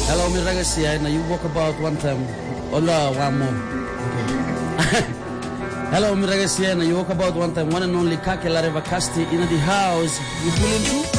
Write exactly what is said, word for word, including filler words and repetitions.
Hello, mi ragazzi, I know you walk about one time. Hola, one more. Okay. Hello, mi ragazzi, I know you walk about one time. One and only Kake Lareva Kasti in the house. You feeling too?